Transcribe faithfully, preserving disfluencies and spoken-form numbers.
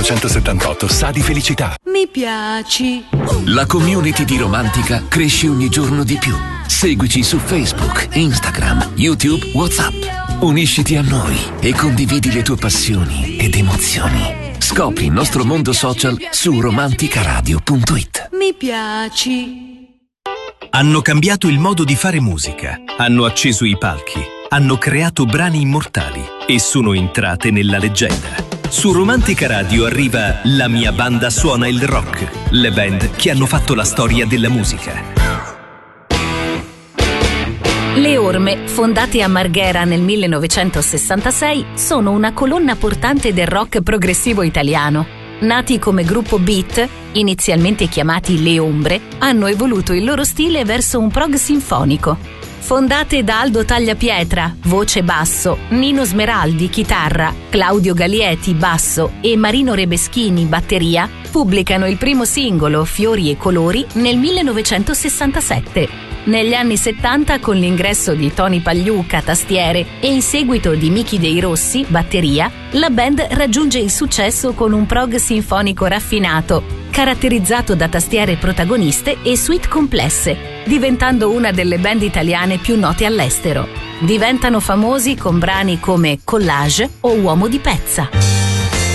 millenovecentosettantotto sa di felicità. Mi piaci. La community di Romantica cresce ogni giorno di più. Seguici su Facebook, Instagram, YouTube, WhatsApp. Unisciti a noi e condividi le tue passioni ed emozioni. Scopri il nostro mondo social su romanticaradio punto it. Mi piaci. Hanno cambiato il modo di fare musica, hanno acceso i palchi, hanno creato brani immortali e sono entrate nella leggenda. Su Romantica Radio arriva La mia banda suona il rock, le band che hanno fatto la storia della musica. Le Orme, fondate a Marghera nel millenovecentosessantasei, sono una colonna portante del rock progressivo italiano. Nati come gruppo beat, inizialmente chiamati Le Ombre, hanno evoluto il loro stile verso un prog sinfonico. Fondate da Aldo Tagliapietra, voce basso, Nino Smeraldi, chitarra, Claudio Galieti, basso e Marino Rebeschini, batteria, pubblicano il primo singolo, Fiori e Colori, nel millenovecentosessantasette. Negli anni settanta, con l'ingresso di Tony Pagliuca, tastiere, e in seguito di Michi Dei Rossi, batteria, la band raggiunge il successo con un prog sinfonico raffinato, caratterizzato da tastiere protagoniste e suite complesse, diventando una delle band italiane più note all'estero. Diventano famosi con brani come Collage o Uomo di Pezza.